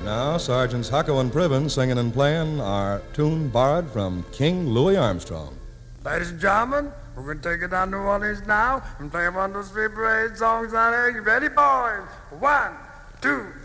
Now, Sergeants Hucko and Priven singing and playing our tune borrowed from King Louis Armstrong. Ladies and gentlemen, we're going to take it down to New Orleans now and play one of those three parade songs out there. You ready, boys? 1, 2,